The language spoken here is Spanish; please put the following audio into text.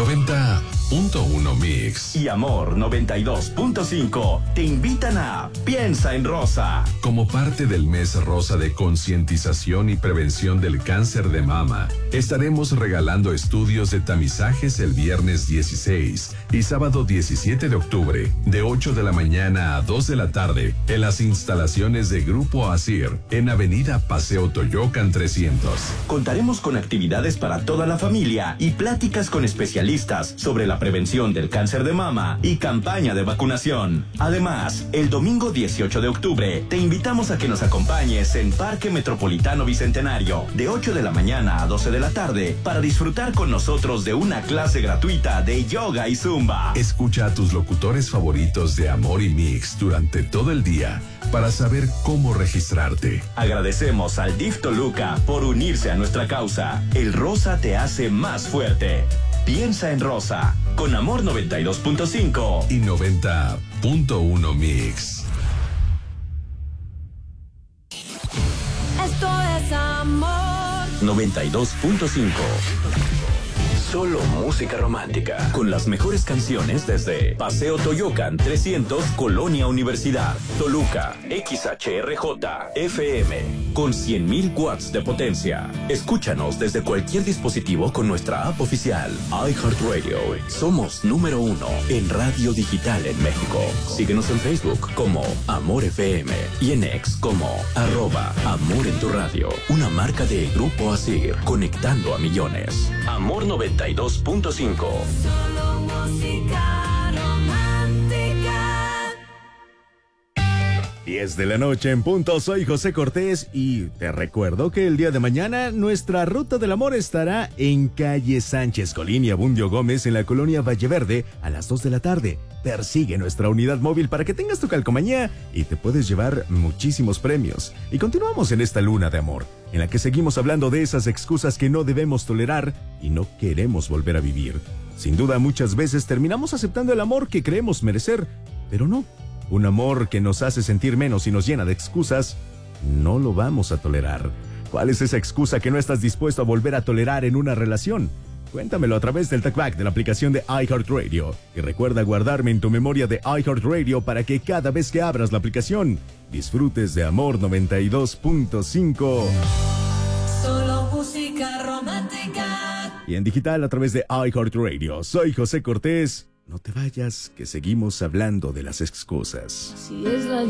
90.1 Mix y Amor 92.5 te invitan a Piensa en Rosa. Como parte del mes rosa de concientización y prevención del cáncer de mama, estaremos regalando estudios de tamizajes el viernes 16 y sábado 17 de octubre, de 8 de la mañana a 2 de la tarde, en las instalaciones de Grupo Asir, en Avenida Paseo Toyocan 300. Contaremos con actividades para toda la familia y pláticas con especialistas sobre la prevención del cáncer de mama y campaña de vacunación. Además, el domingo 18 de octubre te invitamos a que nos acompañes en Parque Metropolitano Bicentenario de 8 de la mañana a 12 de la tarde para disfrutar con nosotros de una clase gratuita de yoga y zumba. Escucha a tus locutores favoritos de Amor y Mix durante todo el día para saber cómo registrarte. Agradecemos al DIF Toluca por unirse a nuestra causa. El rosa te hace más fuerte. Piensa en Rosa, con Amor 92.5 y 90.1 Mix. Esto es Amor 92.5. Solo música romántica, con las mejores canciones desde Paseo Toyocan 300, Colonia Universidad, Toluca, XHRJ, FM, con 100.000 watts de potencia. Escúchanos desde cualquier dispositivo con nuestra app oficial, iHeartRadio. Somos número 1 en radio digital en México. Síguenos en Facebook como Amor FM y en X como @Amor en tu radio. Una marca de Grupo Asir, conectando a millones. Amor 92.5. Solo música romántica. 10 de la noche en punto, soy José Cortés y te recuerdo que el día de mañana nuestra ruta del amor estará en calle Sánchez Colín y Abundio Gómez en la colonia Valleverde a las 2 de la tarde. Persigue nuestra unidad móvil para que tengas tu calcomanía y te puedes llevar muchísimos premios. Y continuamos en esta luna de amor, en la que seguimos hablando de esas excusas que no debemos tolerar y no queremos volver a vivir. Sin duda, muchas veces terminamos aceptando el amor que creemos merecer, pero no. Un amor que nos hace sentir menos y nos llena de excusas, no lo vamos a tolerar. ¿Cuál es esa excusa que no estás dispuesto a volver a tolerar en una relación? Cuéntamelo a través del talkback de la aplicación de iHeartRadio. Y recuerda guardarme en tu memoria de iHeartRadio para que cada vez que abras la aplicación, disfrutes de Amor 92.5. Solo música romántica. Y en digital a través de iHeartRadio. Soy José Cortés. No te vayas, que seguimos hablando de las excusas. Si es la